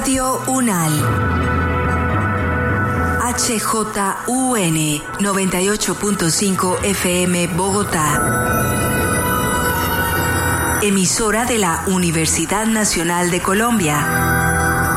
Radio UNAL. HJUN 98.5 FM Bogotá. Emisora de la Universidad Nacional de Colombia.